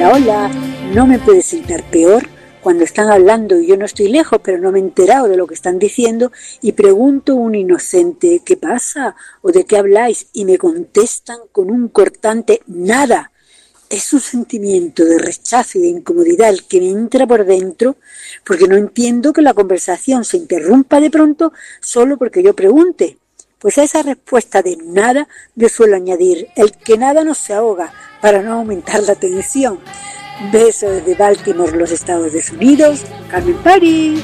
hola, hola, no me puede sentar peor cuando están hablando y yo no estoy lejos, pero no me he enterado de lo que están diciendo y pregunto un inocente, ¿qué pasa? ¿O de qué habláis? Y me contestan con un cortante nada. Es un sentimiento de rechazo y de incomodidad el que me entra por dentro, porque no entiendo que la conversación se interrumpa de pronto solo porque yo pregunte. Pues a esa respuesta de nada yo suelo añadir, el que nada no se ahoga, para no aumentar la tensión. Beso desde Baltimore, los Estados Unidos, Carmen París.